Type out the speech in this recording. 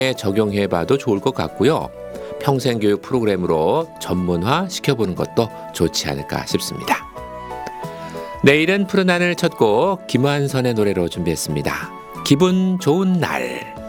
적용해봐도 좋을 것 같고요. 평생교육 프로그램으로 전문화 시켜보는 것도 좋지 않을까 싶습니다. 내일은 푸른 하늘 첫 곡 김완선의 노래로 준비했습니다. 기분 좋은 날.